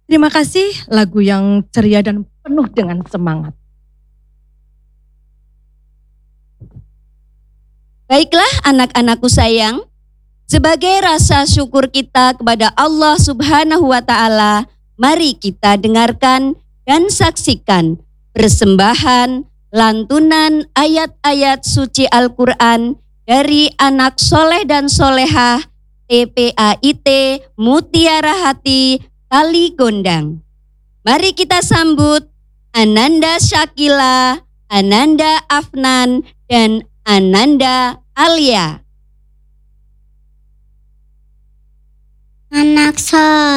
Terima kasih lagu yang ceria dan penuh dengan semangat. Baiklah anak-anakku sayang, sebagai rasa syukur kita kepada Allah Subhanahu wa Ta'ala, mari kita dengarkan dan saksikan persembahan lantunan ayat-ayat suci Al-Quran dari anak soleh dan solehah TPAIT Mutiara Hati Kali Gondang. Mari kita sambut Ananda Syakila, Ananda Afnan, dan Ananda Alia. Anak soleh